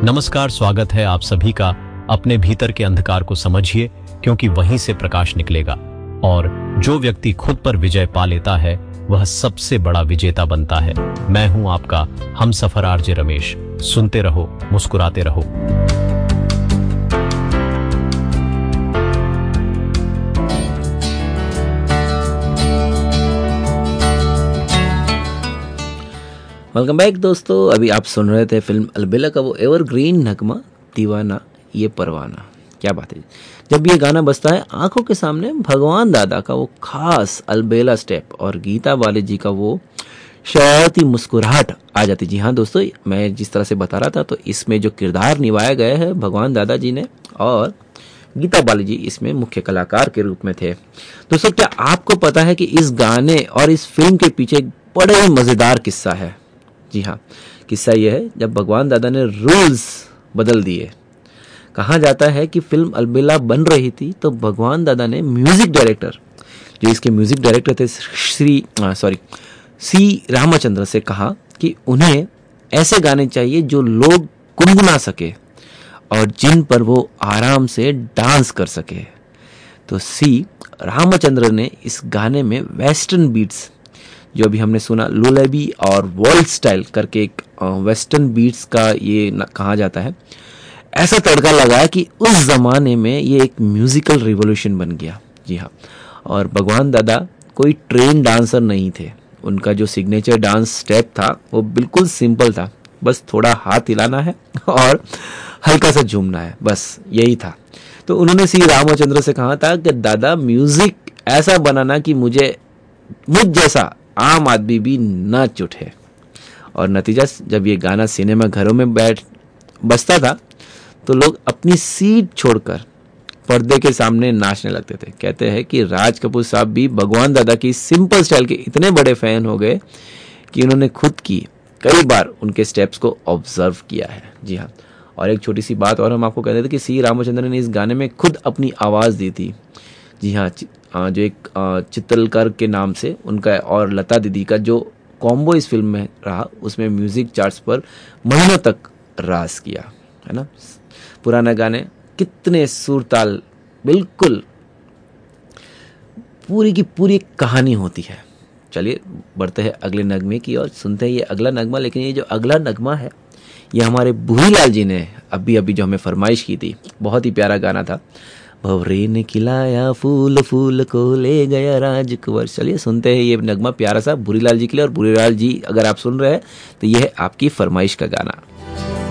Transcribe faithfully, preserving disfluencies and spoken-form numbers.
नमस्कार, स्वागत है आप सभी का। अपने भीतर के अंधकार को समझिए, क्योंकि वहीं से प्रकाश निकलेगा। और जो व्यक्ति खुद पर विजय पा लेता है वह सबसे बड़ा विजेता बनता है। मैं हूं आपका हमसफर आरजे रमेश। सुनते रहो, मुस्कुराते रहो। वेलकम बैक दोस्तों। अभी आप सुन रहे थे फिल्म अलबेला का वो एवरग्रीन नगमा दीवाना ये परवाना। क्या बात है, जब ये गाना बजता है आंखों के सामने भगवान दादा का वो खास अलबेला स्टेप और गीता बाली जी का वो शरारती मुस्कुराहट आ जाती। जी हाँ दोस्तों, मैं जिस तरह से बता रहा था तो इसमें जो किरदार निभाया गया है भगवान दादा जी ने और गीता बाली जी इसमें मुख्य कलाकार के रूप में थे। दोस्तों, क्या आपको पता है कि इस गाने और इस फिल्म के पीछे एक बड़ा ही मजेदार किस्सा है। जी हाँ, किस्सा यह है, जब भगवान दादा ने रूल्स बदल दिए। कहा जाता है कि फिल्म अलबेला बन रही थी तो भगवान दादा ने म्यूजिक डायरेक्टर, जो इसके म्यूजिक डायरेक्टर थे श्री सॉरी सी रामचंद्र से कहा कि उन्हें ऐसे गाने चाहिए जो लोग गुनगुना सके और जिन पर वो आराम से डांस कर सके। तो सी रामचंद्र ने इस गाने में वेस्टर्न बीट्स, जो अभी हमने सुना लुलेबी और वर्ल्ड स्टाइल करके एक वेस्टर्न बीट्स का ये कहा जाता है, ऐसा तड़का लगाया कि उस जमाने में ये एक म्यूजिकल रिवॉल्यूशन बन गया। जी हाँ, और भगवान दादा कोई ट्रेन डांसर नहीं थे। उनका जो सिग्नेचर डांस स्टेप था वो बिल्कुल सिंपल था, बस थोड़ा हाथ हिलाना है और हल्का सा झूमना है, बस यही था। तो उन्होंने सी रामचंद्र से कहा था कि दादा म्यूजिक ऐसा बनाना कि मुझे मुझ जैसा आम आदमी भी नाच उठे। और नतीजा, जब ये गाना सिनेमा घरों में बैठ बजता था तो लोग अपनी सीट छोड़कर पर्दे के सामने नाचने लगते थे। कहते हैं कि राज कपूर साहब भी भगवान दादा की सिंपल स्टाइल के इतने बड़े फैन हो गए कि उन्होंने खुद की कई बार उनके स्टेप्स को ऑब्जर्व किया है। जी हाँ, और एक छोटी सी बात और हम आपको कहते थे कि सी रामचंद्रन ने इस गाने में खुद अपनी आवाज़ दी थी। जी हाँ, जो एक चित्तलकर के नाम से उनका और लता दीदी का जो कॉम्बो इस फिल्म में रहा, उसमें म्यूजिक चार्ट्स पर महीनों तक राज किया है ना। पुराने गाने कितने सुर ताल, बिल्कुल पूरी की पूरी कहानी होती है। चलिए बढ़ते हैं अगले नगमे की और सुनते हैं ये अगला नगमा। लेकिन ये जो अगला नगमा है ये हमारे भूरीलाल जी ने अभी अभी जो हमें फरमाइश की थी, बहुत ही प्यारा गाना था। भवरे ने खिलाया फूल, फूल को ले गया राजकुंवर। चलिए सुनते हैं ये नगमा प्यारा सा भूरीलाल जी के लिए। और भूरीलाल जी अगर आप सुन रहे हैं तो ये है आपकी फरमाइश का गाना।